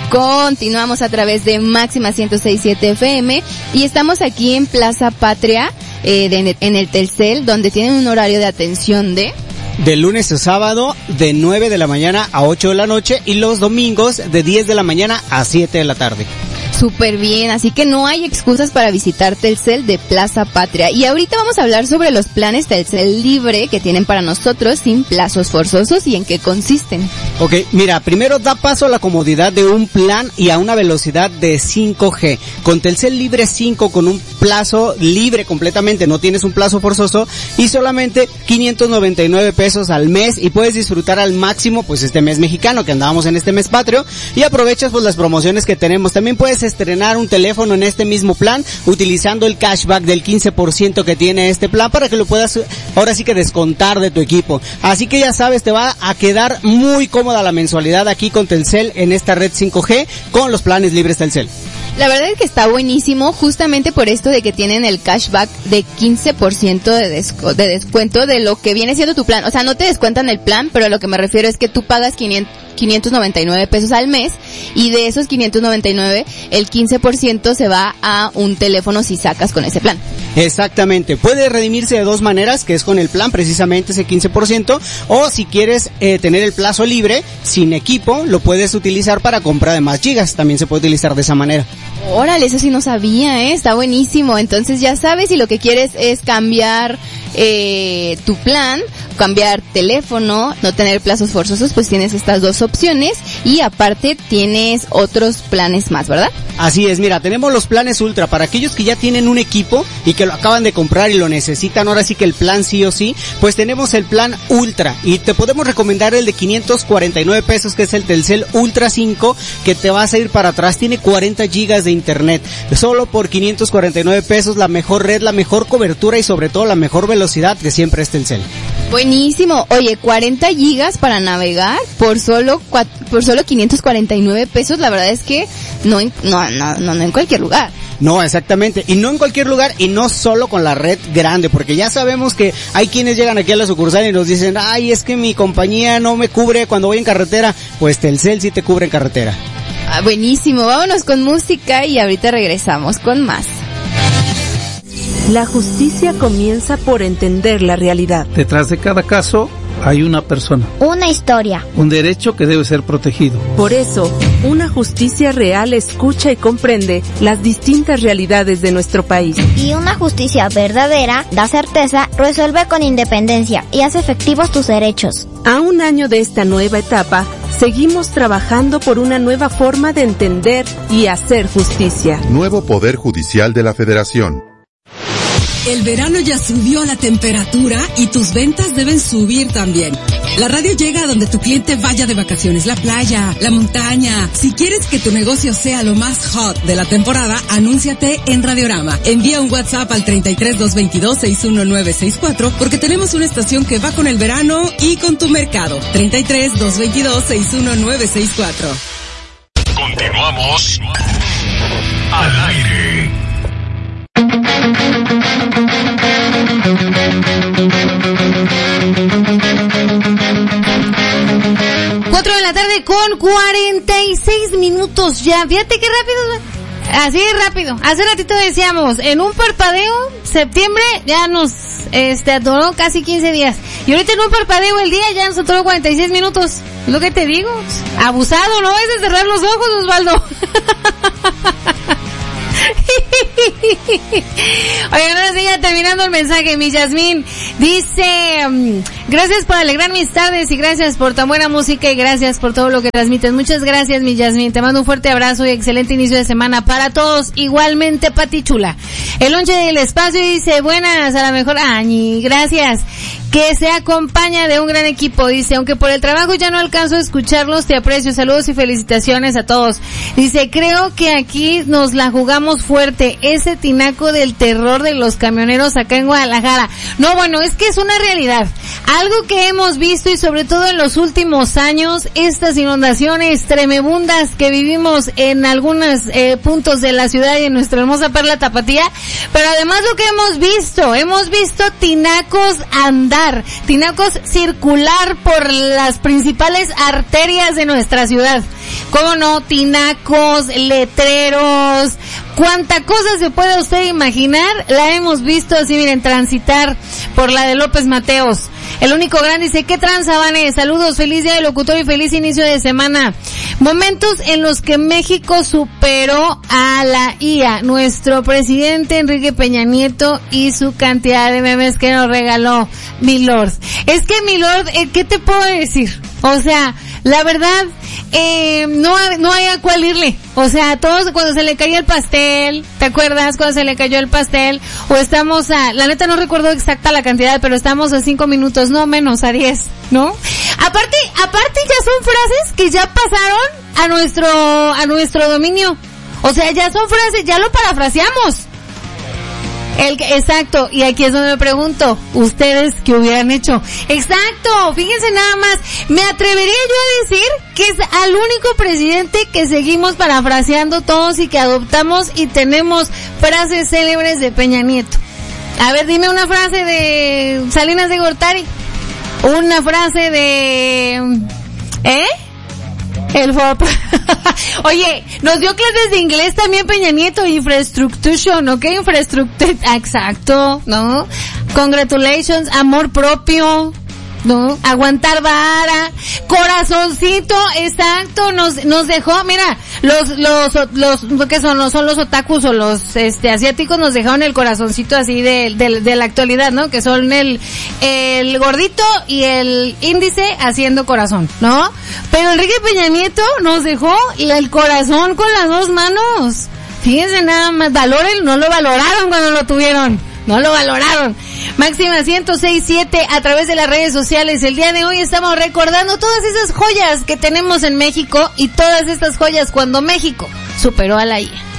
Continuamos a través de Máxima 106.7 FM y estamos aquí en Plaza Patria, en el Telcel, donde tienen un horario de atención de lunes a sábado de 9 de la mañana a 8 de la noche y los domingos de 10 de la mañana a 7 de la tarde. Súper bien, así que no hay excusas para visitar Telcel de Plaza Patria. Y ahorita vamos a hablar sobre los planes Telcel Libre que tienen para nosotros sin plazos forzosos y en qué consisten. Ok, mira, primero da paso a la comodidad de un plan y a una velocidad de 5G. Con Telcel Libre 5, con un plazo libre completamente, no tienes un plazo forzoso y solamente 599 pesos al mes y puedes disfrutar al máximo pues este mes mexicano que andábamos en este mes patrio y aprovechas pues las promociones que tenemos. También puedes estrenar un teléfono en este mismo plan utilizando el cashback del 15% que tiene este plan para que lo puedas ahora sí que descontar de tu equipo. Así que ya sabes, te va a quedar muy cómoda la mensualidad aquí con Telcel en esta red 5G con los planes libres Telcel. La verdad es que está buenísimo justamente por esto de que tienen el cashback de 15% de descuento de lo que viene siendo tu plan. O sea, no te descuentan el plan, pero a lo que me refiero es que tú pagas 599 pesos al mes y de esos 599 el 15% se va a un teléfono si sacas con ese plan. Exactamente, puede redimirse de dos maneras, que es con el plan precisamente ese 15%, o si quieres tener el plazo libre sin equipo, lo puedes utilizar para compra de más gigas, también se puede utilizar de esa manera. Órale, eso sí no sabía, está buenísimo. Entonces ya sabes, si lo que quieres es cambiar tu plan, cambiar teléfono, no tener plazos forzosos, pues tienes estas dos opciones y aparte tienes otros planes más, ¿verdad? Así es, mira, tenemos los planes ultra para aquellos que ya tienen un equipo y que lo acaban de comprar y lo necesitan, ahora sí que el plan sí o sí, pues tenemos el plan ultra y te podemos recomendar el de 549 pesos que es el Telcel Ultra 5 que te vas a ir para atrás, tiene 40 gigas de internet, solo por 549 pesos la mejor red, la mejor cobertura y sobre todo la mejor velocidad que siempre es Telcel. Buenísimo. Oye, 40 gigas para navegar por solo 549 pesos, la verdad es que no en cualquier lugar. No, exactamente, y no en cualquier lugar y no solo con la red grande, porque ya sabemos que hay quienes llegan aquí a la sucursal y nos dicen, ay, es que mi compañía no me cubre cuando voy en carretera, pues Telcel sí te cubre en carretera. Ah, buenísimo, vámonos con música y ahorita regresamos con más. La justicia comienza por entender la realidad. Detrás de cada caso hay una persona. Una historia. Un derecho que debe ser protegido. Por eso, una justicia real escucha y comprende las distintas realidades de nuestro país. Y una justicia verdadera da certeza, resuelve con independencia y hace efectivos tus derechos. A un año de esta nueva etapa, seguimos trabajando por una nueva forma de entender y hacer justicia. Nuevo Poder Judicial de la Federación. El verano ya subió la temperatura y tus ventas deben subir también. La radio llega a donde tu cliente vaya de vacaciones, la playa, la montaña. Si quieres que tu negocio sea lo más hot de la temporada, anúnciate en Radiorama. Envía un WhatsApp al 33-222-61964 porque tenemos una estación que va con el verano y con tu mercado. 33-222-61964. Continuamos al aire. 4 de la tarde con 46 minutos ya. Fíjate qué rápido. Así de rápido. Hace ratito decíamos, en un parpadeo, septiembre ya nos atoró casi 15 días. Y ahorita en un parpadeo el día ya nos atoró 46 minutos. Es lo que te digo. Abusado, ¿no? Es de cerrar los ojos, Osvaldo. Oigan, ahora sí, ya terminando el mensaje, mi Yasmín dice, gracias por alegrar mis tardes y gracias por tan buena música y gracias por todo lo que transmites. Muchas gracias, mi Yasmín, te mando un fuerte abrazo y excelente inicio de semana para todos. Igualmente, Pati Chula. El lonche del espacio dice, buenas, a la mejor Añi, gracias. Que se acompaña de un gran equipo, dice, aunque por el trabajo ya no alcanzo a escucharlos, te aprecio, saludos y felicitaciones a todos. Dice, creo que aquí nos la jugamos fuerte, ese tinaco del terror de los camioneros acá en Guadalajara. No, bueno, es que es una realidad, algo que hemos visto y sobre todo en los últimos años, estas inundaciones tremebundas que vivimos en algunos puntos de la ciudad y en nuestra hermosa Perla Tapatía, pero además lo que hemos visto tinacos andar, tinacos circular por las principales arterias de nuestra ciudad. cómo no, tinacos, letreros, cuánta cosa se puede usted imaginar, la hemos visto así, miren, transitar por la de López Mateos. El único gran dice, ¿qué tranza, Vane? Saludos, feliz día del locutor y feliz inicio de semana. Momentos en los que México superó a la IA. Nuestro presidente Enrique Peña Nieto y su cantidad de memes que nos regaló Milord. Es que Milord, ¿qué te puedo decir? O sea, la verdad, no hay a cuál irle. O sea, todos cuando se le cayó el pastel, ¿te acuerdas? Cuando se le cayó el pastel, o estamos la neta no recuerdo exacta la cantidad, pero estamos a 5 minutos, no menos, a 10, ¿no? Aparte ya son frases que ya pasaron a nuestro dominio. O sea, ya son frases, ya lo parafraseamos. Exacto, y aquí es donde me pregunto, ¿ustedes qué hubieran hecho? Exacto, fíjense nada más, me atrevería yo a decir que es al único presidente que seguimos parafraseando todos y que adoptamos y tenemos frases célebres de Peña Nieto. A ver, dime una frase de Salinas de Gortari, una frase de... El FOP. Oye, nos dio clases de inglés también Peña Nieto, infrastructure, ¿ok? Infrastructure, exacto, ¿no? Congratulations, amor propio, ¿no? Aguantar vara, corazoncito, exacto, nos dejó, mira, los que son los otakus o los asiáticos nos dejaron el corazoncito así de la actualidad, ¿no? Que son el gordito y el índice haciendo corazón, ¿no? Pero Enrique Peña Nieto nos dejó el corazón con las dos manos. Fíjense nada más, valoren, no lo valoraron cuando lo tuvieron. No lo valoraron. Máxima 106.7 a través de las redes sociales. El día de hoy estamos recordando todas esas joyas que tenemos en México y todas estas joyas cuando México superó a la IA.